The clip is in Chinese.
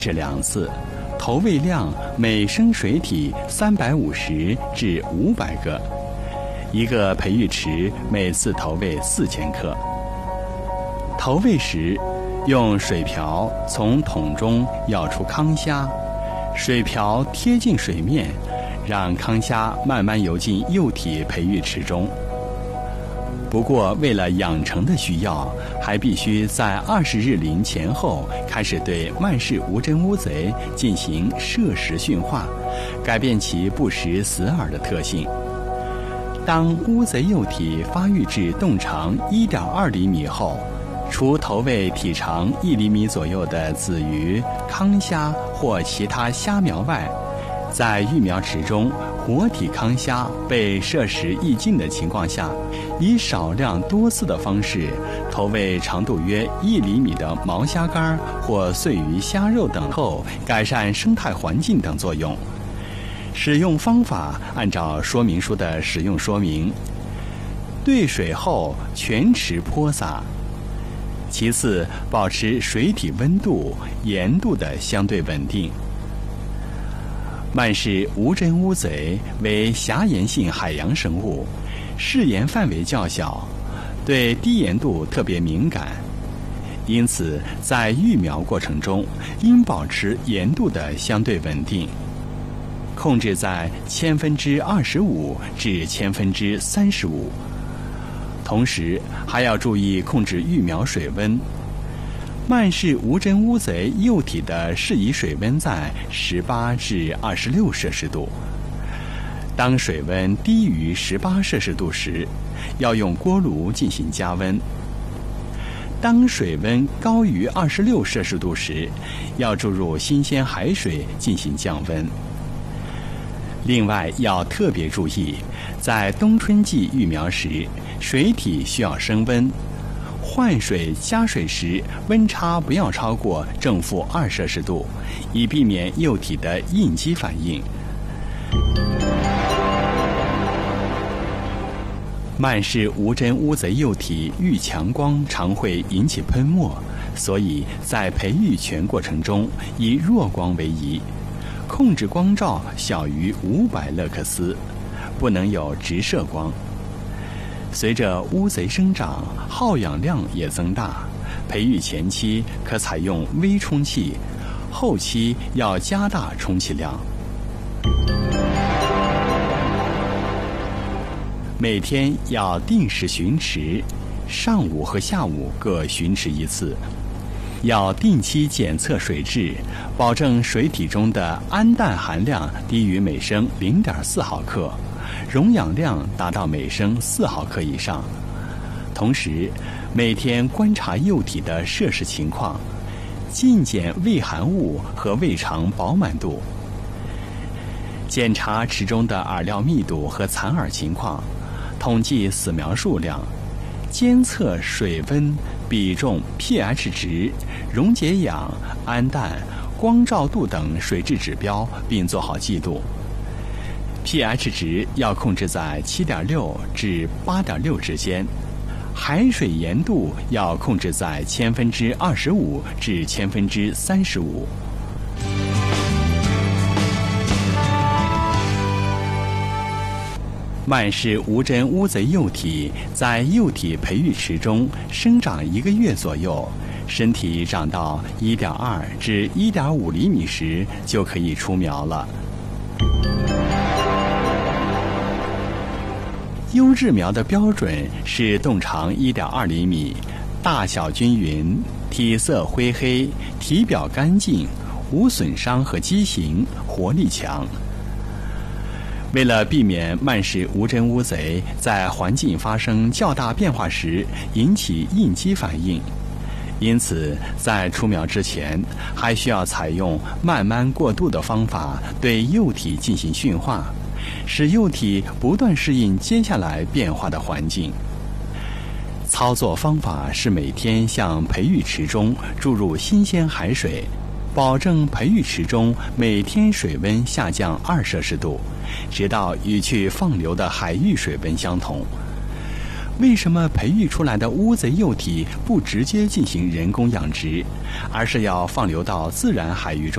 这2次，投喂量每升水体350至500个，一个培育池每次投喂4000克。投喂时，用水瓢从桶中舀出康虾，水瓢贴近水面，让康虾慢慢游进幼体培育池中。不过，为了养成的需要，还必须在20日龄前后开始对曼氏无针乌贼进行摄食驯化，改变其不食死饵的特性。当乌贼幼体发育至洞长1.2厘米后，除投喂体长1厘米左右的子鱼、康虾或其他虾苗外，在育苗池中活体康虾被摄食溢尽的情况下，以少量多次的方式投喂长度约1厘米的毛虾干或碎鱼虾肉等后，改善生态环境等作用。使用方法按照说明书的使用说明，兑水后全池泼洒。其次，保持水体温度、盐度的相对稳定。曼氏无针乌贼为狭盐性海洋生物，适盐范围较小，对低盐度特别敏感，因此在育苗过程中应保持盐度的相对稳定，控制在25%至35%，同时还要注意控制育苗水温。曼氏无针乌贼幼体的适宜水温在18至26摄氏度。当水温低于18摄氏度时，要用锅炉进行加温。当水温高于26摄氏度时，要注入新鲜海水进行降温。另外要特别注意，在冬春季育苗时，水体需要升温，换水加水时温差不要超过正负2摄氏度，以避免幼体的应激反应。曼氏无针乌贼幼体遇强光常会引起喷墨，所以在培育全过程中以弱光为宜，控制光照小于500勒克斯，不能有直射光。随着乌贼生长，耗氧量也增大，培育前期可采用微充气，后期要加大充气量。每天要定时巡池，上午和下午各巡池1次。要定期检测水质，保证水体中的氨氮含量低于每升0.4毫克，溶氧量达到每升4毫克以上。同时，每天观察幼体的摄食情况，尽检胃含物和胃肠饱满度，检查池中的饵料密度和残饵情况，统计死苗数量，监测水温、比重、pH 值、溶解氧、氨氮、光照度等水质指标，并做好记录。pH 值要控制在7.6至8.6之间，海水盐度要控制在25%至35%。曼氏无针乌贼幼体在幼体培育池中生长1个月左右，身体长到1.2至1.5厘米时就可以出苗了。优质苗的标准是洞长1.2厘米，大小均匀，体色灰黑，体表干净，无损伤和畸形，活力强。为了避免曼氏无针乌贼在环境发生较大变化时引起应激反应，因此在出苗之前还需要采用慢慢过渡的方法对幼体进行驯化，使幼体不断适应接下来变化的环境。操作方法是每天向培育池中注入新鲜海水，保证培育池中每天水温下降2摄氏度，直到与去放流的海域水温相同。为什么培育出来的乌贼幼体不直接进行人工养殖，而是要放流到自然海域中